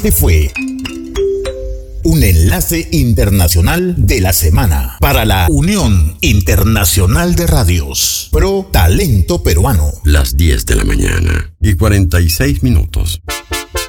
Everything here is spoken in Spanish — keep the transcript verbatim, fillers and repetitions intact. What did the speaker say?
Este fue un enlace internacional de la semana para la Unión Internacional de Radios Pro Talento Peruano. Las diez de la mañana y cuarenta y seis minutos.